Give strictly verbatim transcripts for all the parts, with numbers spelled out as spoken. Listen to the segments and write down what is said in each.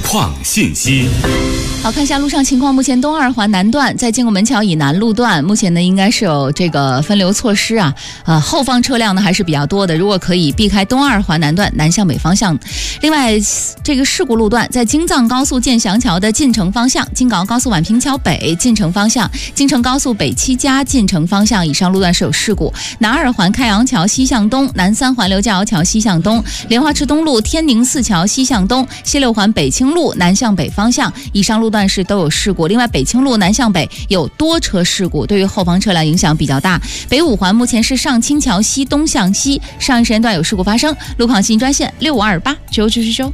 况信息。 好，看一下路上情况。目前东二环南段在建国门桥以南路段，目前呢应该是有这个分流措施啊，呃，后方车辆呢还是比较多的，如果可以避开东二环南段南向北方向。另外，这个事故路段在京藏高速建祥桥的进城方向、京港澳高速宛平桥北进城方向、京承高速北七家进城方向以上路段是有事故。南二环开阳桥西向东、南三环刘家窑桥西向东、莲花池东路天宁寺桥西向东、西六环北清路南向北方向以上路段是都有事故。另外，北清路南向北有多车事故，对于后方车辆影响比较大。北五环目前是上清桥西东向西上一时间段有事故发生。路况信息专线六五二八九九九九。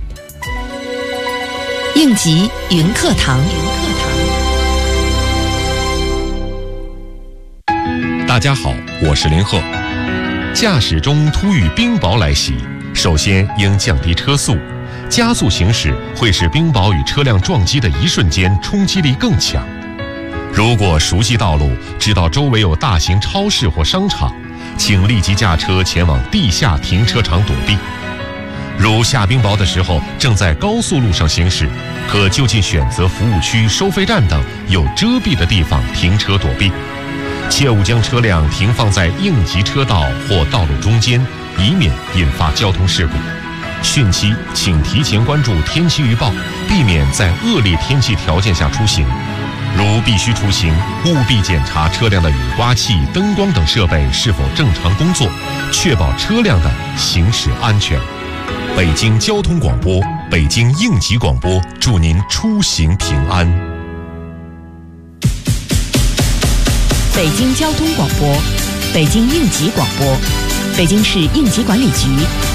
应急云课堂。 大家好，我是林鹤。驾驶中突遇冰雹来袭，首先应降低车速。加速行驶会使冰雹与车辆撞击的一瞬间冲击力更强。如果熟悉道路，知道周围有大型超市或商场，请立即驾车前往地下停车场躲避。如下冰雹的时候正在高速路上行驶，可就近选择服务区、收费站等有遮蔽的地方停车躲避。切勿将车辆停放在应急车道或道路中间，以免引发交通事故。汛期请提前关注天气预报，避免在恶劣天气条件下出行。如必须出行，务必检查车辆的雨刮器、灯光等设备是否正常工作，确保车辆的行驶安全。北京交通广播、北京应急广播祝您出行平安。 北京交通广播、北京应急广播、北京市应急管理局